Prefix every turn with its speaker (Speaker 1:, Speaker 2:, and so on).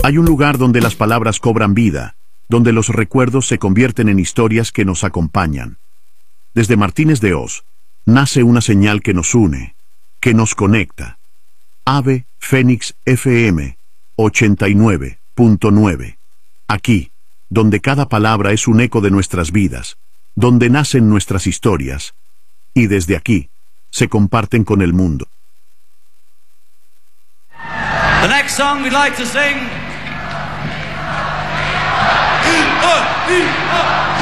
Speaker 1: Hay un lugar donde las palabras cobran vida, donde los recuerdos se convierten en historias que nos acompañan. Desde Martínez de Oz, nace una señal que nos une, que nos conecta. Ave Fénix FM 89.9. Aquí, donde cada palabra es un eco de nuestras vidas, donde nacen nuestras historias, y desde aquí, se comparten con el mundo.
Speaker 2: The next song we'd like to sing.